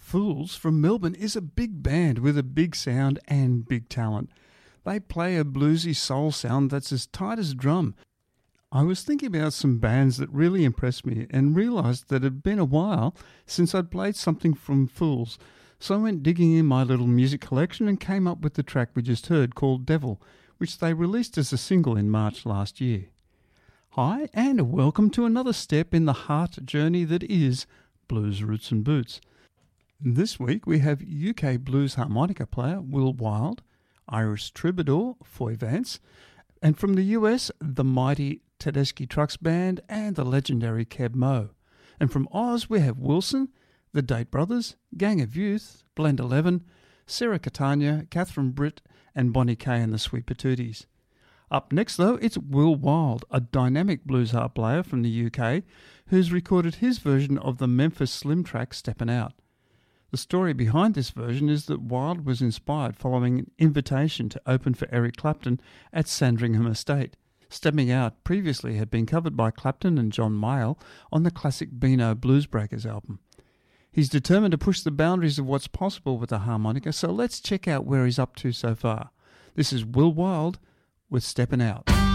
Fools from Melbourne is a big band with a big sound and big talent. They play a bluesy soul sound that's as tight as a drum. I was thinking about some bands that really impressed me and realised that it had been a while since I'd played something from Fools, so I went digging in my little music collection and came up with the track we just heard called Devil, which they released as a single in March last year. Hi, and welcome to another step in the heart journey that is Blues Roots and Boots. This week we have UK blues harmonica player Will Wild, Irish troubadour Foy Vance, and from the US, the mighty Tedeschi Trucks Band and the legendary Keb Mo. And from Oz we have Wilson, the Date Brothers, Gang of Youth, Blend 11, Sarah Catania, Catherine Britt, and Bonnie Kay and the Sweet Patooties. Up next, though, it's Will Wild, a dynamic blues harp player from the UK who's recorded his version of the Memphis Slim track Steppin' Out. The story behind this version is that Wild was inspired following an invitation to open for Eric Clapton at Sandringham Estate. Stepping Out previously had been covered by Clapton and John Mayall on the classic Beano Bluesbreakers album. He's determined to push the boundaries of what's possible with the harmonica, so let's check out where he's up to so far. This is Will Wild with Steppin' Out.